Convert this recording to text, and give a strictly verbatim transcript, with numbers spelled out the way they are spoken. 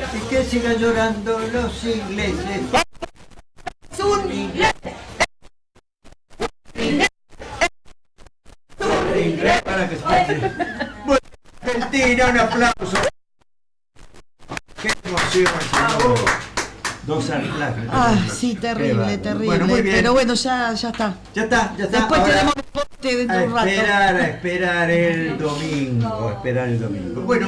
Y que sigan llorando los ingleses. Es un inglés. Para que se pase. Bueno, Argentina, un aplauso. Qué emoción, señor. Dos anclajes. Ah, sí, terrible, terrible. Bueno, muy bien. Pero bueno, ya, ya está. Ya está, ya está. Después Ahora, tenemos deporte dentro de un a rato. esperar, a esperar el domingo. A esperar el domingo. Bueno.